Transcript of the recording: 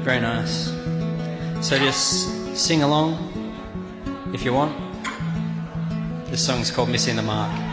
Very nice. So just sing along if you want. This song's called Missing the Mark.